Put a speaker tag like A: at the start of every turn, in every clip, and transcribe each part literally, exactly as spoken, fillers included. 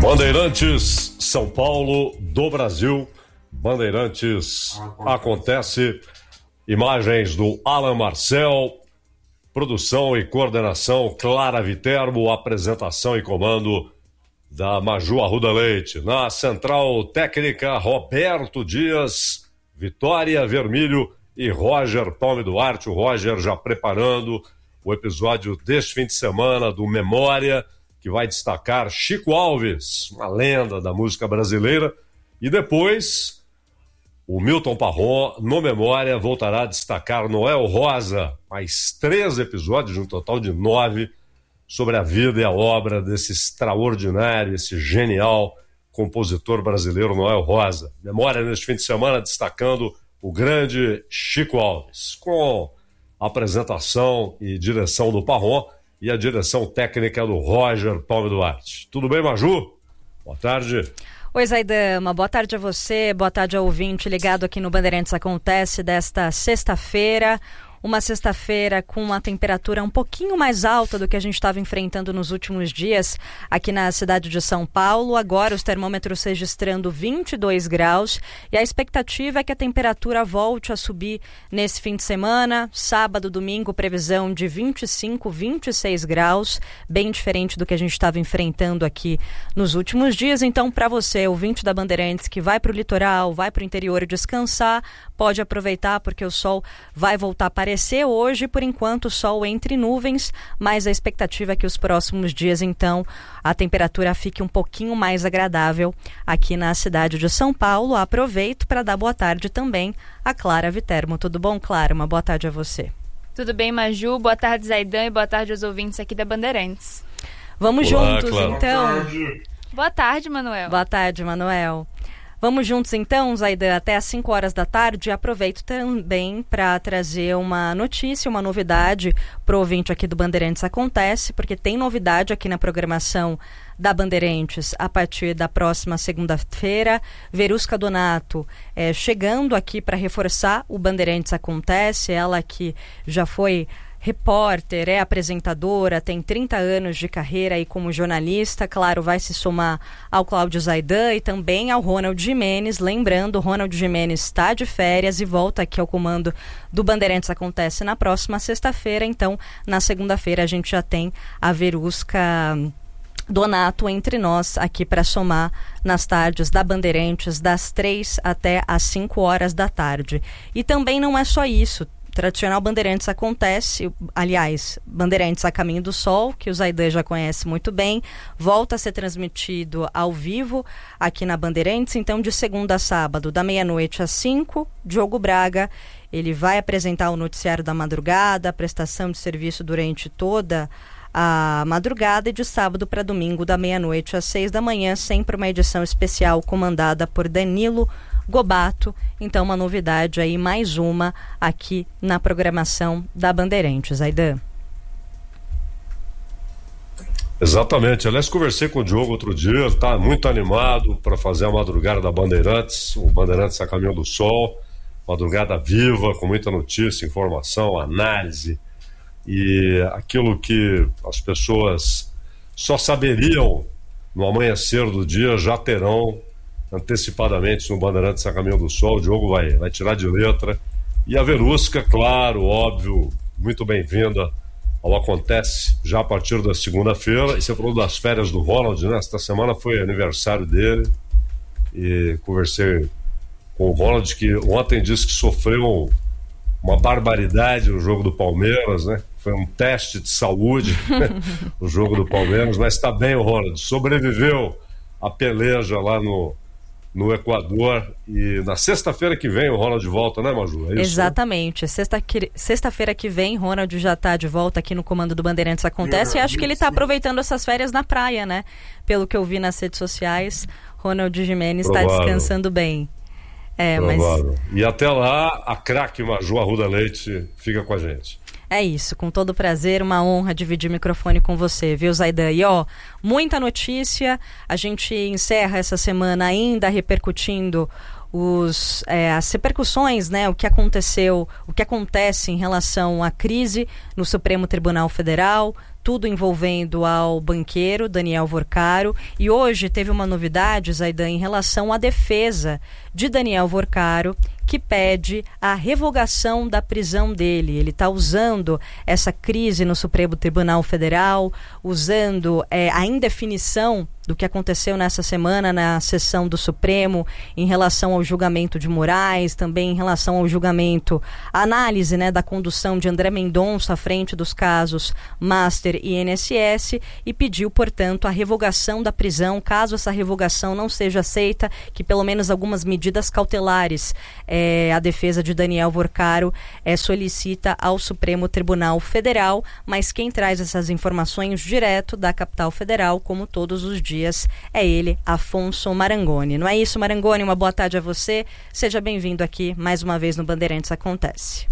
A: Bandeirantes, São Paulo, do Brasil. Bandeirantes acontece. Imagens do Alan Marcel. Produção e coordenação Clara Viterbo. Apresentação e comando da Maju Arruda Leite. Na central técnica, Roberto Dias, Vitória Vermílio e Roger Palme Duarte. O Roger já preparando o episódio deste fim de semana do Memória, que vai destacar Chico Alves, uma lenda da música brasileira. E depois, o Milton Parron, no Memória, voltará a destacar Noel Rosa. Mais três episódios, um total de nove, sobre a vida e a obra desse extraordinário, esse genial compositor brasileiro Noel Rosa. Memória neste fim de semana destacando o grande Chico Alves, com a apresentação e direção do Parron e a direção técnica do Roger Palme Duarte. Tudo bem, Maju? Boa tarde.
B: Oi, Zaidama, boa tarde a você, boa tarde ao ouvinte ligado aqui no Bandeirantes Acontece desta sexta-feira. Uma sexta-feira com uma temperatura um pouquinho mais alta do que a gente estava enfrentando nos últimos dias aqui na cidade de São Paulo. Agora os termômetros registrando vinte e dois graus e a expectativa é que a temperatura volte a subir nesse fim de semana. Sábado, domingo, previsão de vinte e cinco, vinte e seis graus, bem diferente do que a gente estava enfrentando aqui nos últimos dias. Então, para você, ouvinte da Bandeirantes, que vai para o litoral, vai para o interior descansar, pode aproveitar porque o sol vai voltar a aparecer hoje, por enquanto, sol entre nuvens, mas a expectativa é que os próximos dias, então, a temperatura fique um pouquinho mais agradável aqui na cidade de São Paulo. Aproveito para dar boa tarde também a Clara Viterbo. Tudo bom, Clara? Uma boa tarde a você.
C: Tudo bem, Maju? Boa tarde, Zaidan, e boa tarde aos ouvintes aqui da Bandeirantes.
B: Vamos Olá, juntos, Clara. Então.
C: Boa tarde. Boa tarde, Manuel.
B: Boa tarde, Manuel. Vamos juntos então, Zaidan, até às cinco horas da tarde. Aproveito também para trazer uma notícia, uma novidade para o ouvinte aqui do Bandeirantes Acontece, porque tem novidade aqui na programação da Bandeirantes a partir da próxima segunda-feira. Verusca Donato é, chegando aqui para reforçar o Bandeirantes Acontece, ela que já foi repórter, é apresentadora, tem trinta anos de carreira aí como jornalista, claro, vai se somar ao Cláudio Zaidan e também ao Ronald Gimenez. Lembrando, o Ronald Gimenez está de férias e volta aqui ao comando do Bandeirantes Acontece na próxima sexta-feira, então na segunda-feira a gente já tem a Verusca Donato entre nós aqui para somar nas tardes da Bandeirantes das três até às cinco horas da tarde. E também não é só isso. Tradicional Bandeirantes Acontece, aliás, Bandeirantes a Caminho do Sol, que o Zaidan já conhece muito bem, volta a ser transmitido ao vivo aqui na Bandeirantes, então de segunda a sábado, da meia-noite às cinco, Diogo Braga, ele vai apresentar o noticiário da madrugada, a prestação de serviço durante toda a madrugada, e de sábado para domingo, da meia-noite às seis da manhã, sempre uma edição especial comandada por Danilo Gobato. Então, uma novidade aí, mais uma aqui na programação da Bandeirantes. Zaidan.
A: Exatamente. Aliás, conversei com o Diogo outro dia, ele está muito animado para fazer a madrugada da Bandeirantes, o Bandeirantes a Caminho do Sol, madrugada viva, com muita notícia, informação, análise, e aquilo que as pessoas só saberiam no amanhecer do dia já terão antecipadamente no Bandeirantes a Caminho do Sol. O Diogo vai, vai tirar de letra. E a Verusca, claro, óbvio, muito bem-vinda ao Acontece já a partir da segunda-feira. E você falou das férias do Ronald, né? Esta semana foi aniversário dele e conversei com o Ronald, que ontem disse que sofreu uma barbaridade no jogo do Palmeiras, né? Foi um teste de saúde o jogo do Palmeiras, mas está bem o Ronald, sobreviveu a peleja lá no no Equador, e na sexta-feira que vem o Ronald volta, né, Maju? É isso,
B: exatamente, né? Sexta, sexta-feira que vem Ronald já está de volta aqui no comando do Bandeirantes Acontece, é, e acho que ele está aproveitando essas férias na praia, né? Pelo que eu vi nas redes sociais, Ronald Gimenez está descansando bem. É, mas...
A: E até lá, a craque Maju Arruda Leite fica com a gente.
B: É isso, com todo prazer, uma honra dividir o microfone com você, viu, Zaidan? E ó, muita notícia, a gente encerra essa semana ainda repercutindo os, é, as repercussões, né, o que aconteceu, o que acontece em relação à crise no Supremo Tribunal Federal, tudo envolvendo ao banqueiro Daniel Vorcaro. E hoje teve uma novidade, Zaidan, em relação à defesa de Daniel Vorcaro, que pede a revogação da prisão dele. Ele está usando essa crise no Supremo Tribunal Federal, usando é, a indefinição do que aconteceu nessa semana na sessão do Supremo em relação ao julgamento de Moraes, também em relação ao julgamento, a análise, né, da condução de André Mendonça à frente dos casos Master e I N S S, e pediu, portanto, a revogação da prisão. Caso essa revogação não seja aceita, que pelo menos algumas medidas cautelares é, a defesa de Daniel Vorcaro é, solicita ao Supremo Tribunal Federal. Mas quem traz essas informações direto da capital federal, como todos os dias, é ele, Afonso Marangoni. Não é isso, Marangoni? Uma boa tarde a você. Seja bem-vindo aqui mais uma vez no Bandeirantes Acontece.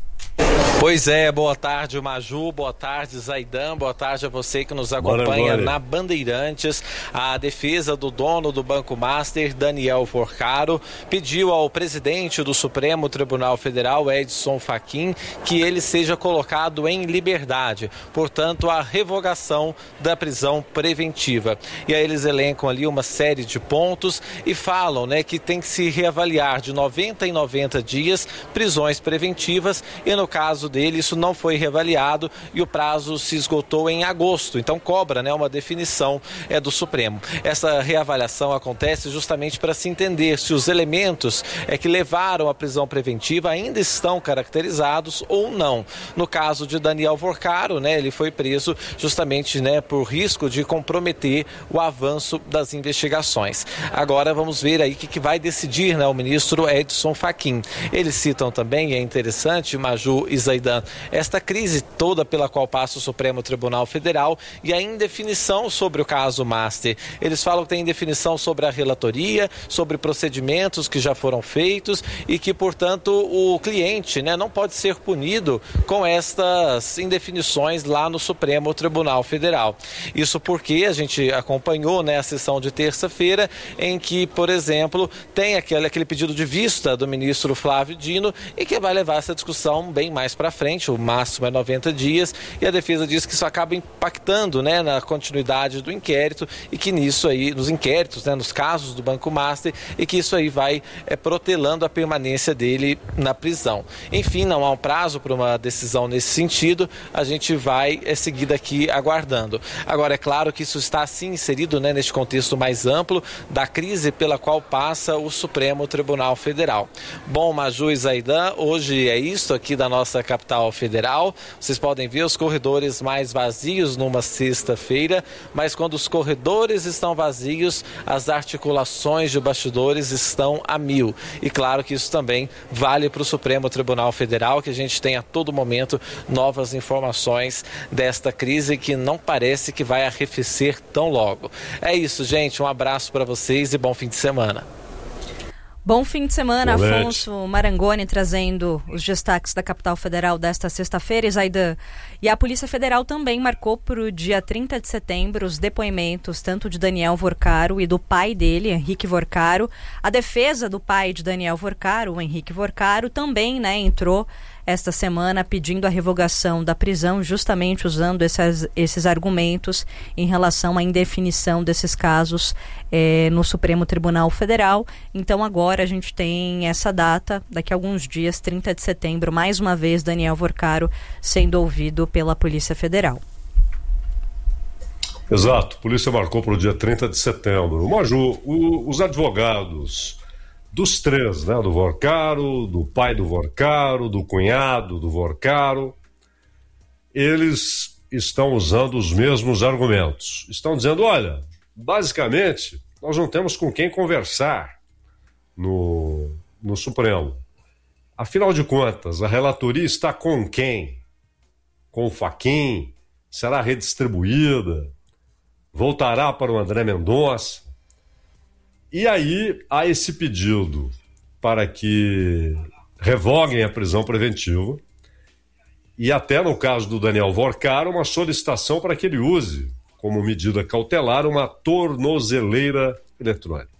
D: Pois é, boa tarde, Maju, boa tarde, Zaidan, boa tarde a você que nos acompanha na Bandeirantes. A defesa do dono do Banco Master, Daniel Vorcaro, pediu ao presidente do Supremo Tribunal Federal, Edson Fachin, que ele seja colocado em liberdade, portanto, a revogação da prisão preventiva. E aí eles elencam ali uma série de pontos e falam, né, que tem que se reavaliar de noventa em noventa dias prisões preventivas, e no caso dele isso não foi reavaliado e o prazo se esgotou em agosto, então cobra, né, uma definição é, do Supremo. Essa reavaliação acontece justamente para se entender se os elementos é, que levaram à prisão preventiva ainda estão caracterizados ou não. No caso de Daniel Vorcaro, né, ele foi preso justamente, né, por risco de comprometer o avanço das investigações. Agora vamos ver aí o que, que vai decidir, né, o ministro Edson Fachin. Eles citam também, é interessante, Maju e Zaidan, esta crise toda pela qual passa o Supremo Tribunal Federal e a indefinição sobre o caso Master. Eles falam que tem indefinição sobre a relatoria, sobre procedimentos que já foram feitos e que, portanto, o cliente, né, não pode ser punido com estas indefinições lá no Supremo Tribunal Federal. Isso porque a gente acompanhou, né, a sessão de terça-feira em que, por exemplo, tem aquele, aquele pedido de vista do ministro Flávio Dino e que vai levar essa discussão bem mais para frente, o máximo é noventa dias, e a defesa diz que isso acaba impactando, né, na continuidade do inquérito e que nisso aí, nos inquéritos, né, nos casos do Banco Master, e que isso aí vai é, protelando a permanência dele na prisão. Enfim, não há um prazo para uma decisão nesse sentido, a gente vai é, seguir daqui aguardando. Agora, é claro que isso está sim inserido, né, neste contexto mais amplo da crise pela qual passa o Supremo Tribunal Federal. Bom, Maju e Zaidan, hoje é isso aqui da nossa capital federal. Vocês podem ver os corredores mais vazios numa sexta-feira, mas quando os corredores estão vazios, as articulações de bastidores estão a mil. E claro que isso também vale para o Supremo Tribunal Federal, que a gente tem a todo momento novas informações desta crise que não parece que vai arrefecer tão logo. É isso, gente. Um abraço para vocês e bom fim de semana.
B: Bom fim de semana, Afonso Marangoni, trazendo os destaques da capital federal desta sexta-feira, Zaidan. E a Polícia Federal também marcou para o dia trinta de setembro os depoimentos tanto de Daniel Vorcaro e do pai dele, Henrique Vorcaro. A defesa do pai de Daniel Vorcaro, o Henrique Vorcaro, também, né, entrou esta semana pedindo a revogação da prisão, justamente usando esses, esses argumentos em relação à indefinição desses casos eh, no Supremo Tribunal Federal. Então agora a gente tem essa data, daqui a alguns dias, trinta de setembro, mais uma vez Daniel Vorcaro sendo ouvido pela Polícia Federal.
A: Exato, a polícia marcou para o dia trinta de setembro. Maju, o, os advogados dos três, né, do Vorcaro, do pai do Vorcaro, do cunhado do Vorcaro, eles estão usando os mesmos argumentos. Estão dizendo, olha, basicamente, nós não temos com quem conversar no, no Supremo. Afinal de contas, a relatoria está com quem? Com o Fachin? Será redistribuída? Voltará para o André Mendonça? E aí há esse pedido para que revoguem a prisão preventiva e até no caso do Daniel Vorcaro, uma solicitação para que ele use como medida cautelar uma tornozeleira eletrônica.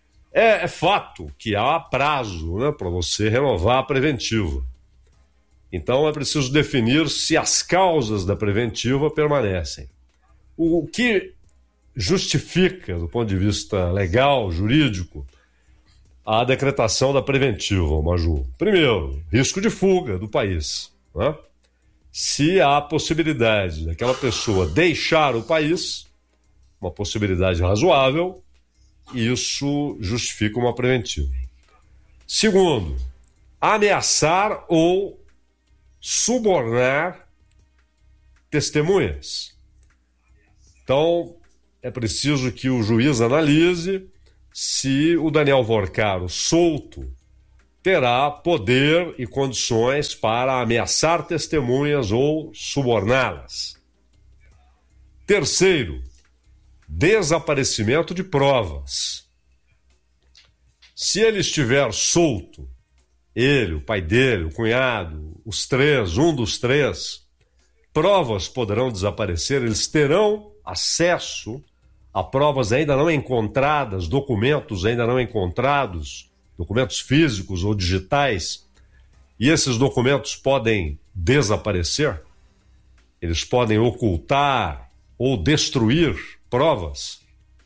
A: É, é fato que há prazo, né, para você renovar a preventiva. Então é preciso definir se as causas da preventiva permanecem. O que justifica, do ponto de vista legal, jurídico, a decretação da preventiva, Maju? Primeiro, risco de fuga do país, né? Se há possibilidade daquela pessoa deixar o país, uma possibilidade razoável, isso justifica uma preventiva. Segundo, ameaçar ou subornar testemunhas. Então, é preciso que o juiz analise se o Daniel Vorcaro, solto, terá poder e condições para ameaçar testemunhas ou suborná-las. Terceiro, desaparecimento de provas. Se ele estiver solto, ele, o pai dele, o cunhado, os três, um dos três, provas poderão desaparecer, eles terão acesso a provas ainda não encontradas, documentos ainda não encontrados, documentos físicos ou digitais, e esses documentos podem desaparecer, eles podem ocultar ou destruir provas.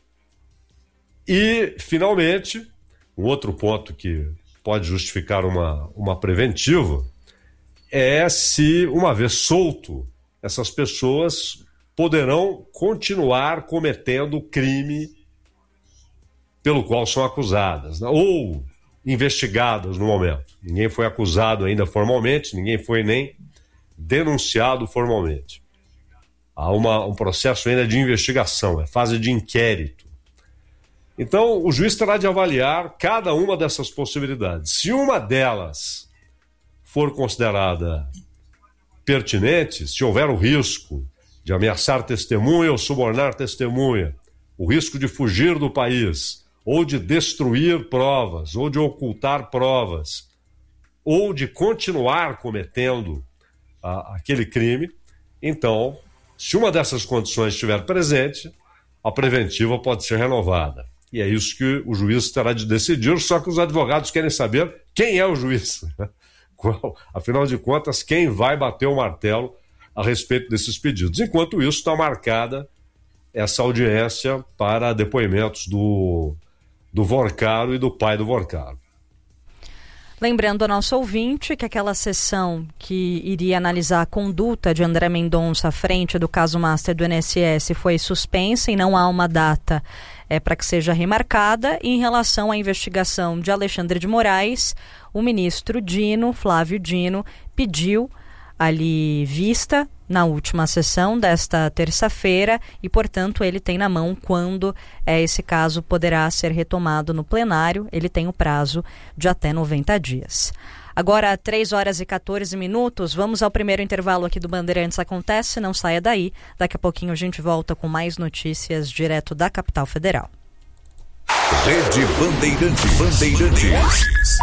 A: E, finalmente, um outro ponto que pode justificar uma, uma preventiva é se, uma vez solto, essas pessoas poderão continuar cometendo o crime pelo qual são acusadas, né? Ou investigadas no momento. Ninguém foi acusado ainda formalmente, ninguém foi nem denunciado formalmente. Há uma, um processo ainda de investigação, é fase de inquérito. Então, o juiz terá de avaliar cada uma dessas possibilidades. Se uma delas for considerada pertinente, se houver o risco de ameaçar testemunha ou subornar testemunha, o risco de fugir do país, ou de destruir provas, ou de ocultar provas, ou de continuar cometendo ah, aquele crime, então, se uma dessas condições estiver presente, a preventiva pode ser renovada. E é isso que o juiz terá de decidir, só que os advogados querem saber quem é o juiz. Qual, afinal de contas, quem vai bater o martelo a respeito desses pedidos. Enquanto isso, está marcada essa audiência para depoimentos do, do Vorcaro e do pai do Vorcaro.
B: Lembrando ao nosso ouvinte que aquela sessão que iria analisar a conduta de André Mendonça à frente do caso Master do I N S S foi suspensa e não há uma data é, para que seja remarcada. E em relação à investigação de Alexandre de Moraes, o ministro Dino, Flávio Dino, pediu ali vista na última sessão desta terça-feira e, portanto, ele tem na mão quando é, esse caso poderá ser retomado no plenário. Ele tem o prazo de até noventa dias. Agora, três horas e quatorze minutos, vamos ao primeiro intervalo aqui do Bandeirantes Acontece. Não saia daí, daqui a pouquinho a gente volta com mais notícias direto da capital federal.
E: Rede Bandeirantes. Bandeirantes.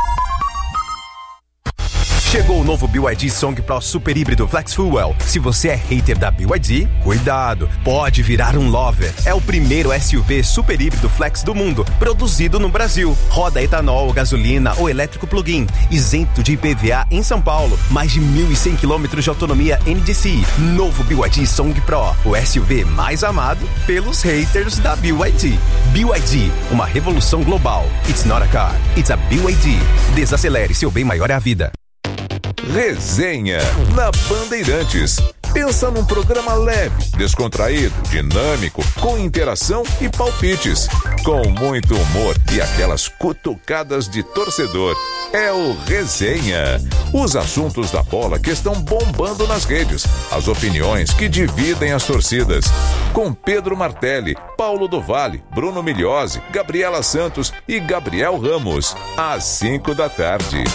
E: Chegou o novo B Y D Song Pro Super Híbrido Flex Fuel. Se você é hater da B Y D, cuidado, pode virar um lover. É o primeiro S U V super híbrido flex do mundo, produzido no Brasil. Roda etanol, gasolina ou elétrico plug-in, isento de I P V A em São Paulo. Mais de mil e cem quilômetros de autonomia N D C I. Novo B Y D Song Pro, o S U V mais amado pelos haters da B Y D. B Y D, uma revolução global. It's not a car, it's a B Y D. Desacelere, seu bem maior é a vida.
F: Resenha na Bandeirantes. Pensa num programa leve, descontraído, dinâmico, com interação e palpites, com muito humor e aquelas cutucadas de torcedor. É o Resenha. Os assuntos da bola que estão bombando nas redes, as opiniões que dividem as torcidas. Com Pedro Martelli, Paulo do Vale, Bruno Migliozzi, Gabriela Santos e Gabriel Ramos. Às cinco da tarde.